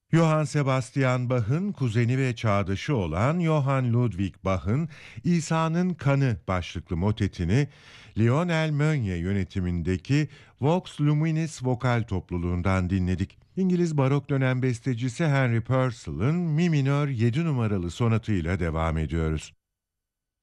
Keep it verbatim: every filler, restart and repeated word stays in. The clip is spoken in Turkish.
Johann Sebastian Bach'ın kuzeni ve çağdaşı olan Johann Ludwig Bach'ın İsa'nın Kanı başlıklı motetini Lionel Meunier yönetimindeki Vox Luminis vokal topluluğundan dinledik. İngiliz barok dönem bestecisi Henry Purcell'ın Mi minör yedi numaralı sonatıyla devam ediyoruz.